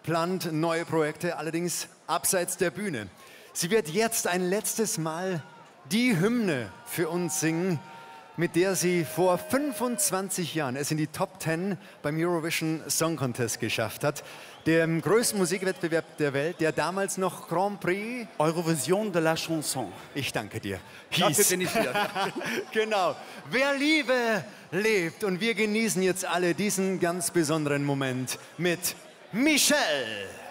plant neue Projekte, allerdings abseits der Bühne. Sie wird jetzt ein letztes Mal die Hymne für uns singen, mit der sie vor 25 Jahren es in die Top 10 beim Eurovision Song Contest geschafft hat. Dem größten Musikwettbewerb der Welt, der damals noch Grand Prix Eurovision de la Chanson. Ich danke dir. Dafür bin ich hier. Genau. Wer Liebe lebt. Und wir genießen jetzt alle diesen ganz besonderen Moment mit Michelle.